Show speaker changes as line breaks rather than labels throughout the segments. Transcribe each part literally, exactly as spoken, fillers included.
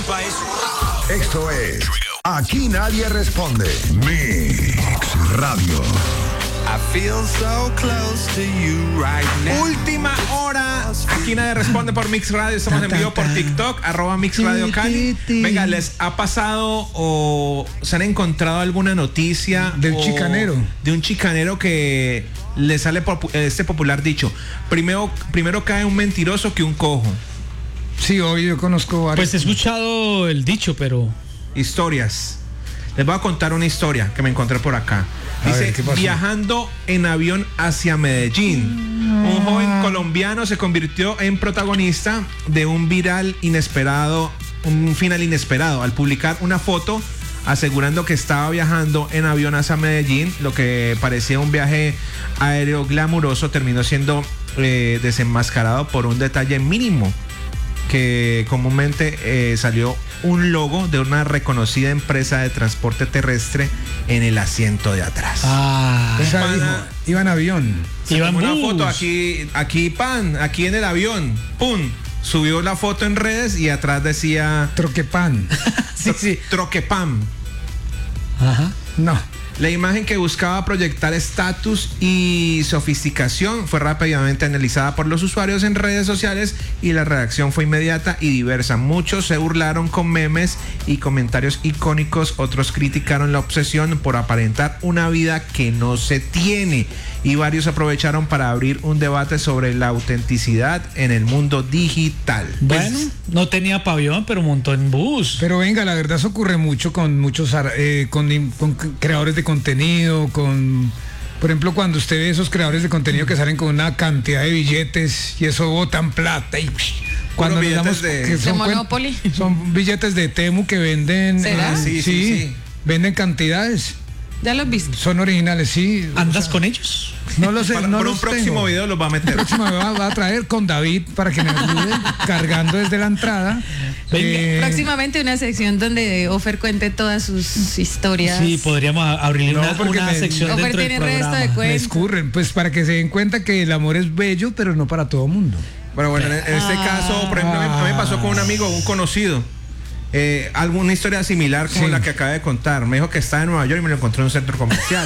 país.
Esto es Aquí Nadie Responde. Mix Radio.
I feel so close to you right now.
Última hora. Aquí Nadie Responde por Mix Radio. Estamos en vivo por TikTok, arroba Mix Radio Cali. Venga, ¿les ha pasado o se han encontrado alguna noticia
del chicanero?
De un chicanero que le sale popu- este popular dicho: primero, primero cae un mentiroso que un cojo.
Sí, hoy yo conozco varios.
Pues he escuchado el dicho, pero...
Historias. Les voy a contar una historia que me encontré por acá. Dice,
ver, ¿qué pasó?
viajando en avión hacia Medellín, un joven colombiano se convirtió en protagonista de un viral inesperado, un final inesperado, al publicar una foto asegurando que estaba viajando en avión hacia Medellín. Lo que parecía un viaje aéreo glamuroso terminó siendo eh, desenmascarado por un detalle mínimo, que comúnmente eh, salió un logo de una reconocida empresa de transporte terrestre en el asiento de atrás.
Ah,
O sea,
pana-
dijo, iba en avión.
Se
iba en
tomó una
bus.
foto aquí, aquí pan, aquí en el avión, pum, subió la foto en redes y atrás decía
Troquepan.
sí, sí.
Troquepam.
Ajá.
No.
La imagen que buscaba proyectar estatus y sofisticación fue rápidamente analizada por los usuarios en redes sociales y la reacción fue inmediata y diversa. Muchos se burlaron con memes y comentarios icónicos, otros criticaron la obsesión por aparentar una vida que no se tiene y varios aprovecharon para abrir un debate sobre la autenticidad en el mundo digital.
Bueno, no tenía pabellón, pero montó en bus.
Pero venga, la verdad eso ocurre mucho con muchos ar- eh, con, con creadores de contenido, con, por ejemplo, cuando usted ve esos creadores de contenido que salen con una cantidad de billetes y eso botan plata y cuando
billetes
digamos
de-
que son,
de
cuen-
Monopoly.
son billetes de Temu que venden,
¿Será?
eh,
Sí, sí, sí.
venden cantidades,
¿Ya los viste?
son originales, sí.
¿Andas
o sea,
con ellos?
No lo sé,
Para-
no
por un
los
próximo
tengo.
video los va a meter.
Próximo me va, va a traer con David para que me ayude cargando desde la entrada. Eh,
Próximamente una sección donde Ofer cuente todas sus historias.
Sí, podríamos a- abrirle
No,
una,
porque
una
me-
sección
Ofer
dentro del
tiene resto
programa.
de
me
cuentos.
escurren, pues para que se den cuenta que el amor es bello, pero no para todo mundo.
Bueno, bueno, en, en este
Ah.
caso, por ejemplo, a mí- a mí me pasó con un amigo, un conocido. Eh, alguna historia similar como
Sí.
la que acaba de contar. Me dijo que estaba en Nueva York y me lo encontré en un centro comercial.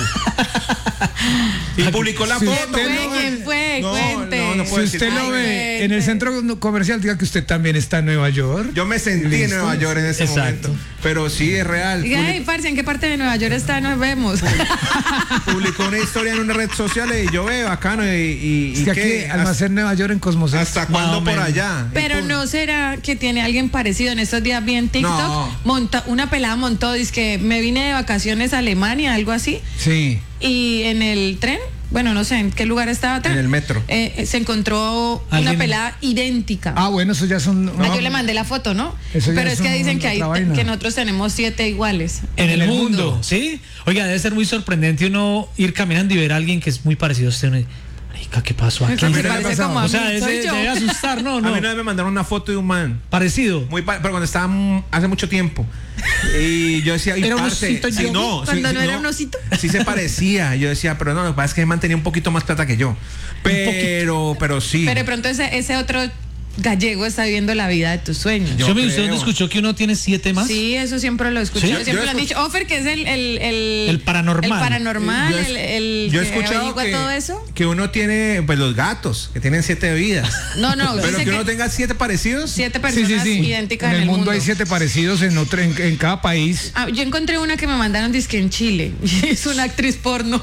Y publicó la
Sí,
foto.
usted
¿Quién fue?
¿no?
¿Quién fue?
No,
Cuente.
no, no
Si
puedo
usted
decir.
lo
Ay,
ve
vete.
en el centro comercial, diga que usted también está en Nueva York.
Yo me sentí en
Listo.
Nueva York en ese
Exacto.
momento. Pero sí, es real.
Diga,
Publi-
hey, parce, ¿en qué parte de Nueva York está? Nos vemos.
Publicó una historia en una red social y yo veo bacano. Y, y,
Es
y
que aquí,
qué,
almacén Nueva York en Cosmos.
¿Hasta
Más
cuándo
o
por
menos.
allá?
Pero
Y
no será que tiene alguien parecido. En estos días vi en TikTok,
No.
monta, una pelada montó, dice que me vine de vacaciones a Alemania, algo así,
Sí.
y en el tren, bueno, no sé en qué lugar estaba atrás,
En el metro.
eh, se encontró una
¿Alguien?
pelada idéntica.
Ah, bueno, eso ya son.
Ah,
no,
yo le mandé la foto, ¿no?
Eso ya
Pero es que
son
dicen que, hay,
otra vaina.
que nosotros tenemos siete iguales.
En el,
En el
mundo,
mundo.
¿sí? Oiga, debe ser muy sorprendente uno ir caminando y ver a alguien que es muy parecido a usted. Uno dice, marica, ¿qué pasó aquí?
Que
mí
se
no me
parece
ha
como a
O
mí,
sea,
soy
ese
yo.
debe asustar, ¿no?
A
no.
mí una vez me mandaron una foto de un man.
Parecido.
Muy pa- pero cuando estaba mm, hace mucho tiempo. Y yo decía, y
Era un
parce,
osito
sí,
yo.
no,
Cuando
sí,
no
sí,
era un osito.
Sí se parecía. Yo decía, pero no, lo que pasa es que el man tenía un poquito más plata que yo. Pero, pero sí.
Pero de pronto ese, ese otro gallego está viviendo la vida de tus sueños.
Yo
Yo me ¿usted
creo.
dónde escuchó que uno tiene siete más?
Sí, eso siempre lo escucho.
¿Sí?
Siempre
Yo
lo han
escuch-
dicho. Ofer, que es el... El, el,
El paranormal.
El paranormal,
Yo he-
el, el
yo he
que
escuchado
averigua
que,
todo eso.
que uno tiene, pues los gatos, que tienen siete vidas.
No, no,
Pero
dice
que uno
que
tenga siete parecidos.
siete
Sí, sí,
personas
sí.
idénticas
En el mundo hay siete parecidos en, otro, en, en cada país.
Ah, yo encontré una que me mandaron disque en Chile. Es una actriz porno.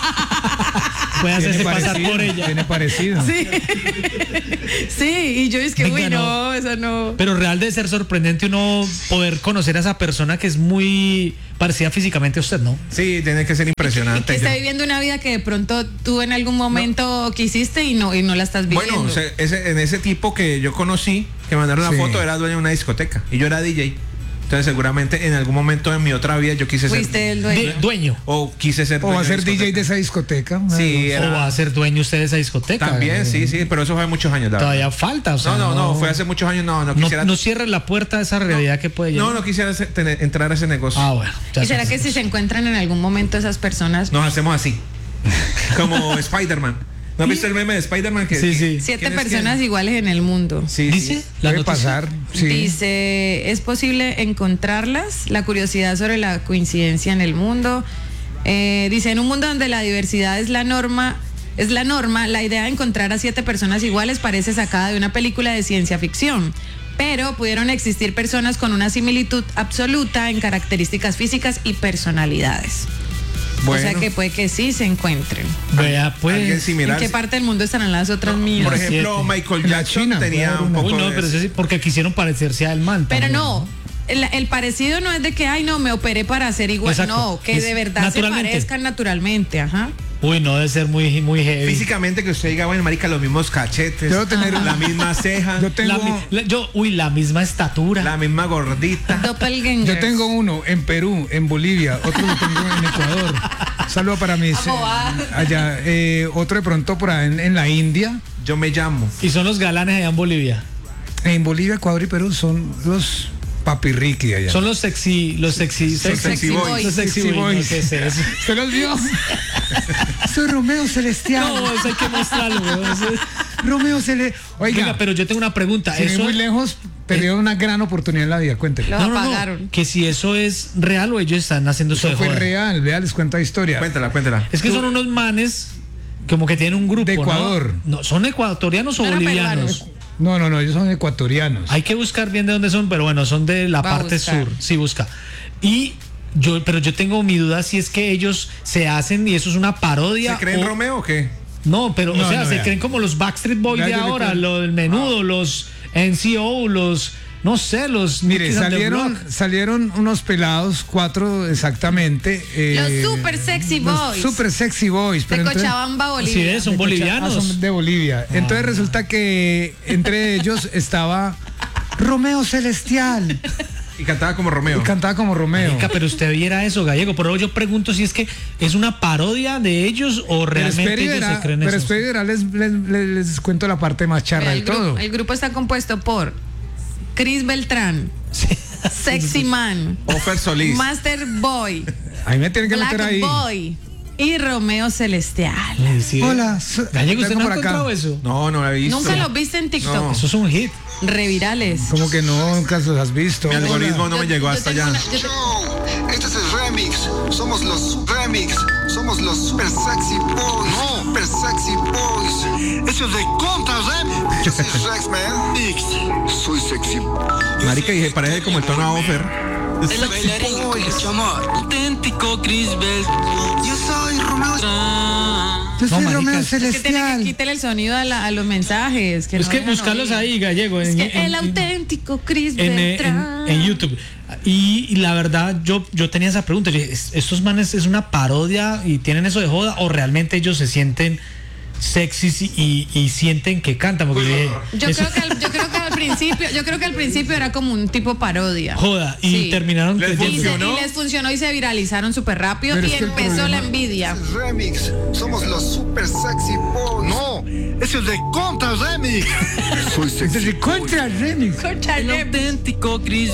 Puede hacerse
Tiene
pasar
parecido,
por ella.
Tiene parecido.
Sí. Sí, y yo es que,
Venga,
uy, no,
no.
eso no.
Pero real debe ser sorprendente uno poder conocer a esa persona que es muy parecida físicamente a usted, ¿no?
Sí, tiene que ser
Y
impresionante.
que está
Yo-
viviendo una vida que de pronto tú en algún momento quisiste y no, y no la estás viviendo.
Bueno, o sea, ese, en ese tipo que yo conocí, que mandaron la
Sí.
foto, era dueño de una discoteca. Y yo era D J. Entonces seguramente en algún momento de mi otra vida yo quise ser.
Fuiste el dueño.
De- dueño.
O quise ser.
O va
dueño
a ser D J de
discoteca.
esa discoteca.
Sí,
O
era-
va a ser dueño usted de esa discoteca.
También, sí, sí, pero eso fue hace muchos años. la
Todavía
verdad.
falta, o sea.
No, no, no, fue hace muchos años, no, no
No,
quisiera.
no cierre la puerta a esa realidad que puede llegar.
No, no quisiera se- tener- entrar a ese negocio.
Ah, bueno. ya
¿Y será
sé.
que si se encuentran en algún momento esas personas?
Nos hacemos así. Como Spider-Man. ¿No has visto el meme de Spider-Man? Que,
Sí, sí.
Siete
¿quién es
personas
quién?
iguales en el mundo.
Sí,
¿Dice?
sí.
La
Puede
noticia.
pasar, sí.
Dice, es posible encontrarlas, la curiosidad sobre la coincidencia en el mundo. Eh, dice, en un mundo donde la diversidad es la norma, es la norma, la idea de encontrar a siete personas iguales parece sacada de una película de ciencia ficción. Pero pudieron existir personas con una similitud absoluta en características físicas y personalidades.
Bueno.
O sea que puede que sí se encuentren.
Vea,
Alguien
pues.
¿En
similar.
qué parte del mundo estarán las otras mías?
Por ejemplo,
Siete.
Michael
En la
Jackson
China,
tenía
claro,
un
una-
poco
Uy, no,
de
pero
eso.
eso sí, porque quisieron parecerse al man.
Pero
también.
no, el, el parecido no es de que, ay, no, me operé para ser igual.
Exacto.
No, que
Es
de verdad se
naturalmente.
parezcan naturalmente, ajá.
Uy, no, debe ser muy, muy heavy.
Físicamente que usted diga, bueno, marica, los mismos cachetes,
Debo tener
la
una-
misma ceja,
Yo tengo,
La mi- la- yo, uy, la misma estatura.
la misma gordita.
Doppelganger.
yo tengo uno en Perú, en Bolivia, otro lo tengo en Ecuador. Saludo para mis eh, allá, eh, otro de pronto por ahí en, en la India.
Yo me llamo.
Y son los galanes allá en Bolivia.
En Bolivia, Ecuador y Perú son los papirriqui allá.
Son los sexy, los sexy,
Son sexy boys.
Los sexy,
Sexy
boys.
boys.
No, ¿qué es eso?
¿Se los vio? Soy Romeo Celestial.
No, eso hay que mostrarlo, weón. Eso es-
Romeo Celestial. Oiga,
Venga, pero yo tengo una pregunta.
sin ir
Eso
muy lejos, perdieron una gran oportunidad en la vida, cuénteme.
Los
no, no, no,
apagaron.
que si eso es real o ellos están haciendo eso de
Eso fue
joda.
real, vea, les cuento la historia.
Cuéntala, cuéntala.
Es que son unos manes como que tienen un grupo,
De
¿no?
Ecuador.
No, son ecuatorianos o
No eran
bolivianos.
peruanos.
No, no, no, ellos son ecuatorianos.
Hay que buscar bien de dónde son, pero bueno, son de la
Va a
parte
buscar.
sur. Sí, busca. Y yo, pero yo tengo mi duda si es que ellos se hacen y eso es una parodia.
¿Se creen
o-
Romeo o qué?
No, pero
No,
o sea,
no,
se
vea.
creen como los Backstreet Boys
Vea,
de
yo le
ahora,
cuento.
lo del menudo, los N C O, los no sé, los
Mire,
Kids on the
salieron,
Block.
salieron unos pelados, cuatro exactamente. eh,
Los super sexy
los
boys.
Super sexy boys.
De
pero entonces-
Cochabamba, Bolivia.
Sí, es, son
de Cocha-
bolivianos.
ah, son de Bolivia. Entonces resulta que entre ellos estaba Romeo Celestial
Y cantaba como Romeo.
y cantaba como Romeo.
Marica, pero usted viera eso, Gallego. Pero yo pregunto si es que es una parodia de ellos o
Pero
realmente
espere y
ellos
verá,
se creen
pero
eso.
espere y verá, les, les- les- les cuento la parte más charra
Vea,
de
el, grupo,
todo.
el grupo está compuesto por Chris Beltrán, Sexy Man,
Ofer Solís.
Master Boy,
Ahí me tienen que
Black
meter ahí.
Boy y Romeo Celestial.
Sí, sí.
Hola, so-
Gallego, ¿usted
vengo
no ha
por acá.
encontrado eso?
No, no la he visto.
Nunca los viste en TikTok.
No.
Eso es un hit.
Revirales.
Como que no, nunca los has visto.
Mi algoritmo no me
Yo-
llegó
yo
hasta
tengo
allá.
una- yo te-
Yo, este es el remix. Somos los su- remix. Somos los super sexy boys. No, super sexy boys. Eso es de contra remix. Yo soy Rex, man. X. Soy sexy.
Marica, y se parece como el tono a Ofer.
El bailarín con mucho amor.
Auténtico Chris Bell.
Yo soy Romeo.
Yo soy
No,
Romeo
marica,
Es que tiene que
Celestial.
quitarle el sonido a, la- a los mensajes. Que
Es
no
que
dejan
buscarlos
oír.
ahí, Gallego.
Es
en-
que
en-
el auténtico Chris
en, eh,
Beltrán.
en- en YouTube. Y, y la verdad, yo, yo tenía esa pregunta. Yo dije, ¿es- ¿estos manes es una parodia y tienen eso de joda o realmente ellos se sienten sexys y, y sienten que cantan? Porque yo dije,
Yo
eso-
creo, que al, yo creo que al principio, yo creo que al principio era como un tipo parodia.
joda. Y
Sí.
terminaron
Les
Y,
creyendo.
se-
funcionó.
y les funcionó y se viralizaron súper rápido
Pero
y
es que el
empezó
problema-
la envidia.
Remix. Somos los super sexy boys. No, eso es de contra remix. Soy
Este es
sexy.
el contra remix.
El auténtico Chris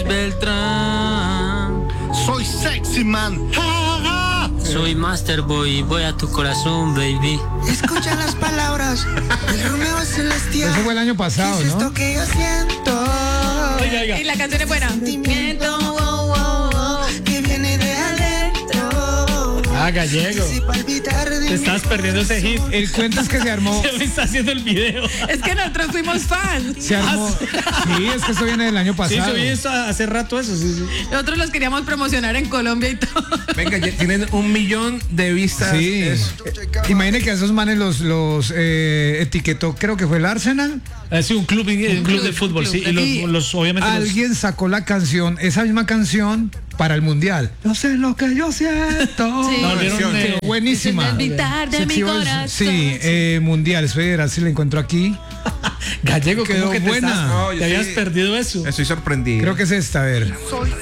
Beltrán.
Soy sexy man. Ja, ja, ja.
Soy Master Boy, voy a tu corazón, baby.
Escucha las palabras del Romeo Celestial.
Eso fue el año pasado,
¿Qué es esto
¿no?
que yo siento?
Oiga, oiga.
Y la canción es buena.
Sentimiento, oh, oh, oh, que viene de adentro.
Ah, Gallego.
Si palpitar de
Te
mi
estás perdiendo ese hit.
El cuento es que se armó.
Se me está haciendo el video.
Es que nosotros fuimos fans.
Se armó. Sí, es que eso viene del año
Sí,
pasado.
se vi eso hace rato eso. Sí, sí.
Nosotros los queríamos promocionar en Colombia y todo.
Venga, ya tienen un millón de vistas.
Sí.
Es-
Imagine que a esos manes los, los eh, etiquetó, creo que fue el Arsenal.
Ah, sí, un club, un club,
club,
de fútbol,
un
sí.
club.
Y los,
Y
los- obviamente los-
Alguien sacó la canción, esa misma canción, para el mundial. Yo sé lo que yo siento.
Sí.
no, vieron,
versión.
eh,
Buenísima.
Es el gritar de
Sexy
mi
Boys.
corazón.
Sí, eh, mundial. Espera, a ver si la encuentro aquí.
Gallego,
Quedó
¿cómo que te
buena.
estás-
No,
te
yo
habías
sí.
perdido eso?
Estoy sorprendido.
Creo que es esta, a ver.
ese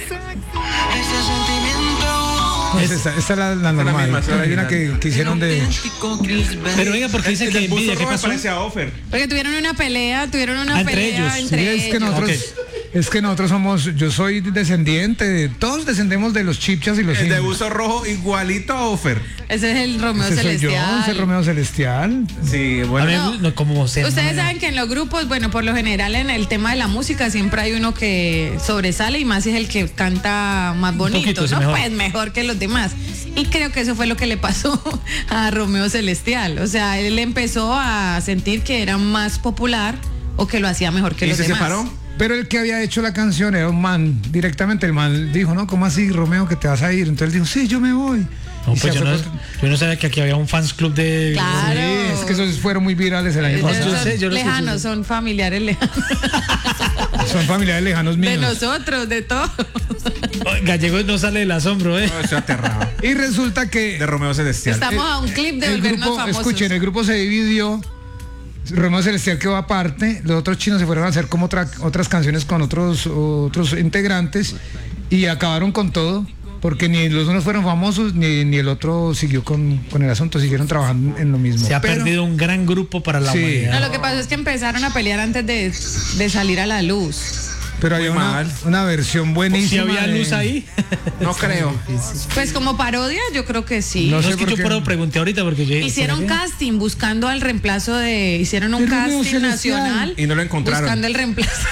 sentimiento.
No, es esta, esta es la, la
la
normal.
misma, esa es la
Hay una
original.
que, que hicieron de.
Auténtico Chris Bell.
Pero venga, porque dice
El
que
del
envidia,
Busto
¿qué
Rojo me
pasó?
parece a Ofer.
Porque tuvieron una pelea, tuvieron una
Ah, entre
pelea
ellos.
entre
Sí, es que
ellos.
nosotros
Ok.
Es que nosotros somos, yo soy descendiente, de, todos descendemos de los chipchas y los
El de
indios.
buzo rojo igualito a Ofer.
Ese es el Romeo
Ese soy yo,
Celestial.
ese es Romeo Celestial.
Sí,
A
bueno.
mí,
No.
no, como se
Ustedes
llama?
saben que en los grupos, bueno, por lo general en el tema de la música siempre hay uno que sobresale y más si es el que canta más bonito,
poquito, sí,
¿no?
mejor.
Pues mejor que los demás. Y creo que eso fue lo que le pasó a Romeo Celestial. O sea, él empezó a sentir que era más popular o que lo hacía mejor que
¿Y
los
se
demás.
separó?
Pero el que había hecho la canción era un man, directamente el man dijo, no, ¿cómo así, Romeo, que te vas a ir? Entonces él dijo, sí, yo me voy.
No,
Y
pues
se
yo
fue
no,
por-
yo no sabía que aquí había un fans club de...
Claro.
Sí, es que esos fueron muy virales el año
Ellos
pasado.
yo
son
sé, yo lo sé,
lejanos,
yo sé.
son familiares lejanos
Son familiares lejanos
de
míos.
nosotros, de todos.
Gallego no sale del asombro, ¿eh?
No, estoy aterrado.
Y resulta que
De Romeo Celestial.
Estamos a un clip de
el
volvernos
grupo,
famosos.
escuchen, el grupo se dividió. Romeo Celestial quedó aparte, los otros chinos se fueron a hacer como otra- otras canciones con otros otros integrantes y acabaron con todo, porque ni los unos fueron famosos ni, ni el otro siguió con, con el asunto, siguieron trabajando en lo mismo.
Se ha
Pero-
perdido un gran grupo para la
Sí.
humanidad.
No, lo que pasó es que empezaron a pelear antes de, de salir a la luz.
Pero hay
Muy
una,
mal.
una versión
¿Si
buenísima.
había
de-
luz ahí?
No creo.
Pues como parodia, yo creo que sí.
No
No,
sé
es que
por
yo
qué.
pero pregunté ahorita porque yo...
Hicieron
¿será que-
casting buscando al reemplazo de. Hicieron un
De Romeo
casting
Celestial.
nacional.
Y no lo encontraron.
Buscando el reemplazo.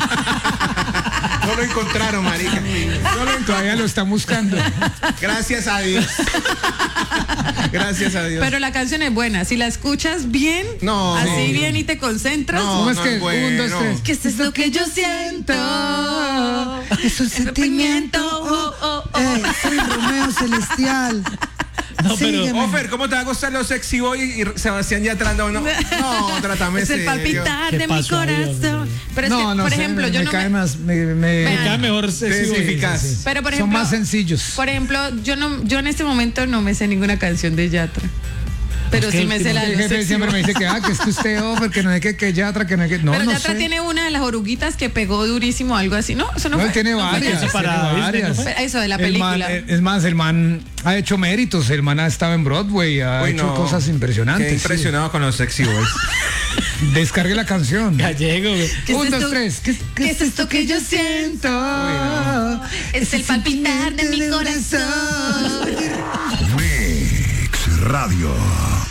No lo encontraron, marica. No lo
Todavía lo están buscando.
Gracias a Dios. Gracias a Dios.
Pero la canción es buena. Si la escuchas bien,
No.
así
No.
bien y te concentras.
No,
¿Cómo es
no
que?
es bueno.
Un, dos, tres.
¿Qué es esto que yo siento?
Es un
sentimiento. Oh, oh, oh.
Eh, soy Romeo Celestial.
No, pero...
Sígueme.
Ofer, ¿cómo te va a gustar los sexy boy y Sebastián ya atrás? No, no, no, trátame
Es el
serio.
palpitar
¿Qué
de mi
pasó ahí,
corazón.
hombre?
Pero es
no,
que,
no
por
sé,
ejemplo,
me,
yo
me
no
cae
me.
más, me, me-
Me
Vean.
cae mejor sexy
Sí,
boy.
eficaz.
Sí, sí.
Pero por
son
ejemplo,
más sencillos.
por ejemplo, yo no, yo en este momento no me sé ninguna canción de Yatra. Pero
Es que
sí me sé la de
El
los
jefe
sexy
siempre me
boys.
dice que, ah, que es que usted, Ofer, que no hay que, que Yatra, que no hay que. No,
Pero
no
Yatra
sé.
tiene una de las oruguitas que pegó durísimo, algo así. No, eso no,
No,
fue.
él tiene
no fue
varias.
Yatra.
Eso para
tiene
Disney, ¿no
varias.
fue?
Eso de la
El man,
película.
eh, es más, el man ha hecho méritos. El man ha estado en Broadway, ha
Uy,
hecho
no.
cosas impresionantes.
Qué impresionado con los sexy boys.
sí. Descargue la canción.
Gallego, güey.
¿Qué es
Un, dos,
esto?
tres. ¿Qué,
¿Qué es esto que yo siento? Es el palpitar de mi corazón.
Mix Radio.